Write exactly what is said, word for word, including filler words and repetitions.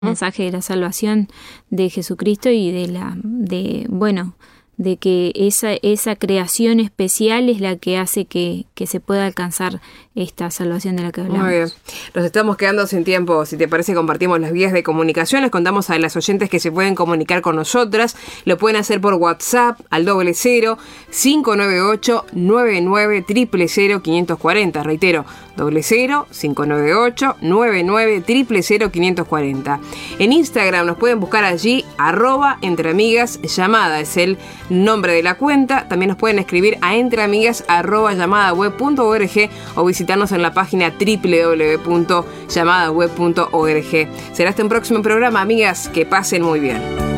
mensaje de la salvación de Jesucristo y de la, de, bueno, de que esa, esa creación especial es la que hace que, que se pueda alcanzar esta salvación de la que hablamos. Muy bien. Nos estamos quedando sin tiempo. Si te parece, compartimos las vías de comunicación. Les contamos a las oyentes que se pueden comunicar con nosotras. Lo pueden hacer por WhatsApp al doble cero cinco nueve ocho nueve nueve cero cero cero quinientos cuarenta. Reitero, doble cero cinco nueve ocho nueve nueve cero cero cero quinientos cuarenta. En Instagram nos pueden buscar allí, arroba entreamigas llamada. Es el nombre de la cuenta. También nos pueden escribir a entreamigas arroba llamadaweb punto org o visitarnos en la página doble u doble u doble u punto llamadaweb punto org. Será hasta un próximo programa, amigas. Que pasen muy bien.